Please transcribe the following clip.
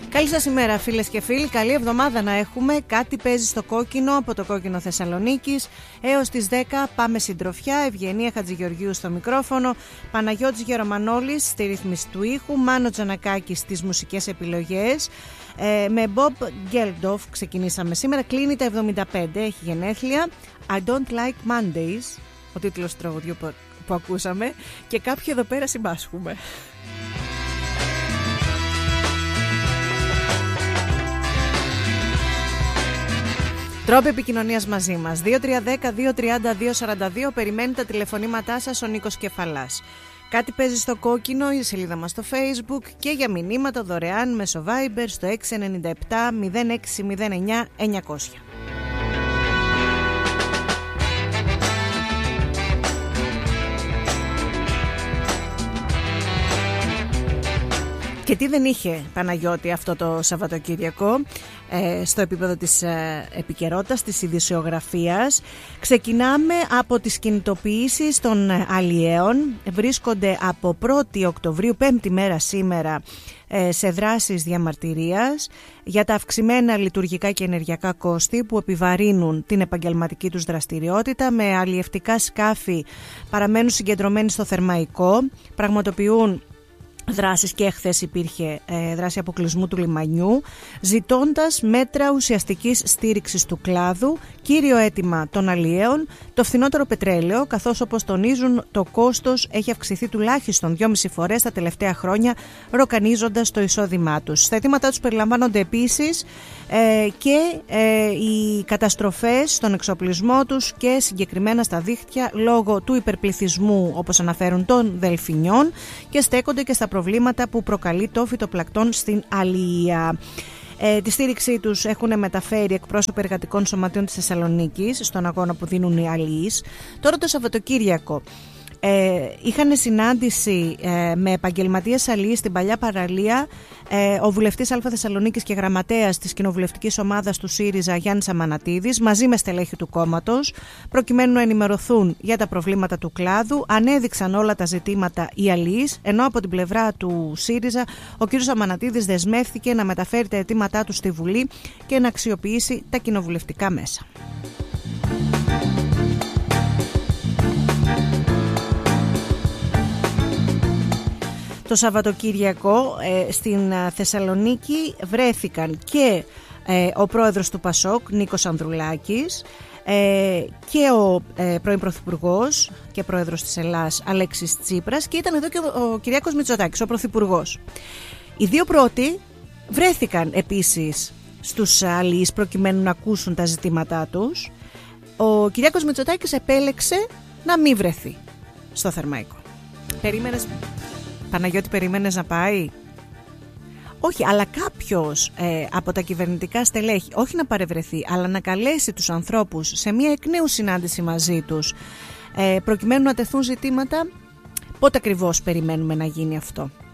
Καλή σας ημέρα φίλες και φίλοι, καλή εβδομάδα να έχουμε. Κάτι παίζει στο κόκκινο από το κόκκινο Θεσσαλονίκης. Έως τις 10 πάμε συντροφιά. Ευγενία Χατζηγεωργίου στο μικρόφωνο, Παναγιώτης Γερομανόλης στη ρύθμιση του ήχου, Μάνο Τζανακάκης στις μουσικές επιλογές. Με Bob Geldof ξεκινήσαμε σήμερα. Κλείνει τα 75, έχει γενέθλια. I don't like Mondays, ο τίτλος του τραγουδιού που ακούσαμε. Και κάποιοι εδώ πέρα συμπάσχουμε. Τρόποι επικοινωνίας μαζί μας 2310-230-242. Περιμένει τα τηλεφωνήματά σας ο Νίκος Κεφαλάς. Κάτι παίζει στο κόκκινο, η σελίδα μας στο Facebook. Και για μηνύματα δωρεάν μέσω Viber στο 697 0609 900. Και τι δεν είχε, Παναγιώτη, αυτό το Σαββατοκύριακο στο επίπεδο της επικαιρότητας, της ειδησιογραφίας. Ξεκινάμε από τις κινητοποιήσεις των αλλιέων. Βρίσκονται από 1η Οκτωβρίου, 5η μέρα σήμερα, σε δράσεις διαμαρτυρίας για τα αυξημένα λειτουργικά και ενεργειακά κόστη που επιβαρύνουν την επαγγελματική τους δραστηριότητα. Με αλλιευτικά σκάφη παραμένουν συγκεντρωμένοι στο Θερμαϊκό, πραγματοποιούν δράσεις και χθες υπήρχε δράση αποκλεισμού του λιμανιού, ζητώντας μέτρα ουσιαστικής στήριξης του κλάδου, κύριο αίτημα των αλλιέων, το φθηνότερο πετρέλαιο, καθώς όπως τονίζουν το κόστος έχει αυξηθεί τουλάχιστον 2,5 φορές τα τελευταία χρόνια, ροκανίζοντας το εισόδημά τους. Στα αιτήματά τους περιλαμβάνονται επίσης και οι καταστροφές στον εξοπλισμό τους και συγκεκριμένα στα δίχτυα λόγω του υπερπληθυσμού, όπως αναφέρουν, των δελφινιών, και στέκονται και στα προβλήματα που προκαλεί το φυτοπλακτόν στην αλληλεία. Τη στήριξή τους έχουν μεταφέρει εκπρόσωποι εργατικών σωματείων της Θεσσαλονίκης στον αγώνα που δίνουν οι αλληλείς. Τώρα το Σαββατοκύριακο είχαν συνάντηση με επαγγελματίες αλληλείς στην παλιά παραλία ο βουλευτής Α Θεσσαλονίκης και γραμματέας της κοινοβουλευτικής ομάδας του ΣΥΡΙΖΑ Γιάννης Αμανατίδης μαζί με στελέχη του κόμματος, προκειμένου να ενημερωθούν για τα προβλήματα του κλάδου. Ανέδειξαν όλα τα ζητήματα οι αλληλείς, ενώ από την πλευρά του ΣΥΡΙΖΑ ο κ. Αμανατίδης δεσμεύθηκε να μεταφέρει τα αιτήματά του στη Βουλή και να αξιοποιήσει τα κοινοβουλευτικά μέσα. Το Σαββατοκύριακο στην Θεσσαλονίκη βρέθηκαν και ο πρόεδρος του ΠΑΣΟΚ Νίκος Ανδρουλάκης και ο πρώην πρωθυπουργός και πρόεδρος της Ελλάς Αλέξης Τσίπρας, και ήταν εδώ και ο Κυριάκος Μητσοτάκης, ο πρωθυπουργός. Οι δύο πρώτοι βρέθηκαν επίσης στους αλληλείς προκειμένου να ακούσουν τα ζητήματά τους. Ο Κυριάκος Μητσοτάκης επέλεξε να μην βρεθεί στο Θερμαϊκό. Παναγιώτη, περίμενες να πάει? Όχι, αλλά κάποιος από τα κυβερνητικά στελέχη, όχι να παρευρεθεί, αλλά να καλέσει τους ανθρώπους σε μια εκ νέου συνάντηση μαζί τους, προκειμένου να τεθούν ζητήματα. Πότε ακριβώς περιμένουμε να γίνει αυτό?